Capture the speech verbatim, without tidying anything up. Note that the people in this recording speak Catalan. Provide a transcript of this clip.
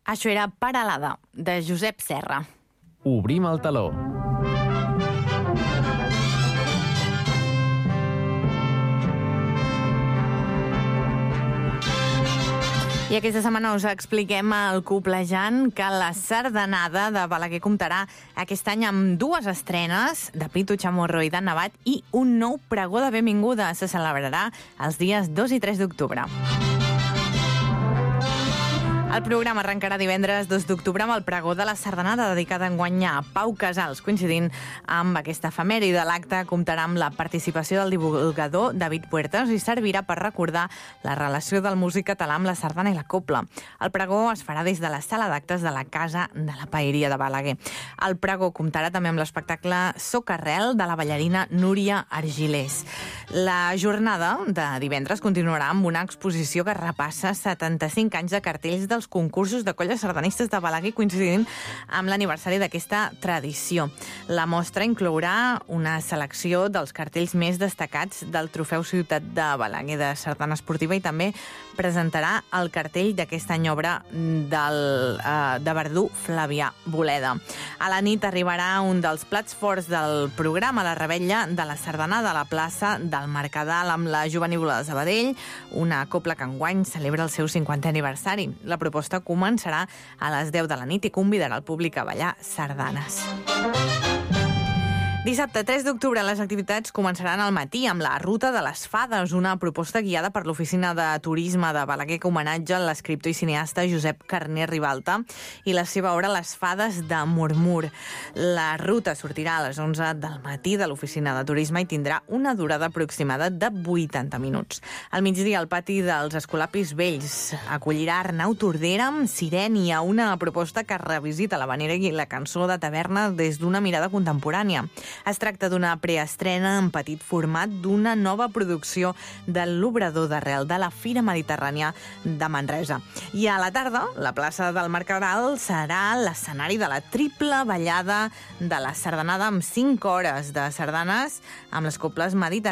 Això era Paralada, de Josep Serra. Obrim el teló. I aquesta setmana us expliquem al Coplejant que la Sardanada de Balaguer comptarà aquest any amb dues estrenes de Pitu Chamorro i de Nevat i un nou pregó de benvinguda. Se celebrarà els dies dos i tres d'octubre. El programa arrencarà divendres dos d'octubre amb el pregó de la Sardanada, dedicada enguany a Pau Casals. Coincidint amb aquesta efemèride, l'acte comptarà amb la participació del divulgador David Puertas i servirà per recordar la relació del músic català amb la sardana i la copla. El pregó es farà des de la sala d'actes de la Casa de la Paeria de Balaguer. El pregó comptarà també amb l'espectacle Soc Arrel de la ballarina Núria Argilés. La jornada de divendres continuarà amb una exposició que repassa setanta-cinc anys de cartells dels concursos de colles sardanistes de Balaguer, coincidint amb l'aniversari d'aquesta tradició. La mostra inclourà una selecció dels cartells més destacats del Trofeu Ciutat de Balaguer de sardana esportiva i també presentarà el cartell d'aquest any obra del, eh, de Verdú, Flavià Boleda. A la nit arribarà un dels plats forts del programa, la revetlla de la sardanada a la plaça del Mercadal amb la Jovenívola de Sabadell, una copla que enguany celebra el seu cinquantè aniversari. La proposta començarà a les deu de la nit i convidarà el públic a ballar sardanes. Dissabte, tres d'octubre, les activitats començaran al matí amb la Ruta de les Fades, una proposta guiada per l'Oficina de Turisme de Balaguer que homenatja l'escriptor i cineasta Josep Carner Ribalta i la seva obra Les Fades de Murmur. La ruta sortirà a les onze del matí de l'Oficina de Turisme i tindrà una durada aproximada de vuitanta minuts. Al migdia, al pati dels Escolapis Vells acollirà Arnau Tordera amb Sirènia, una proposta que revisita l'havanera i la cançó de taverna des d'una mirada contemporània. Es tracta d'una preestrena en petit format d'una nova producció de l'Obrador d'Arrel de la Fira Mediterrània de Manresa. I a la tarda, la plaça del Mercadal serà l'escenari de la triple ballada de la sardanada amb cinc hores de sardanes amb les coples mediterrànies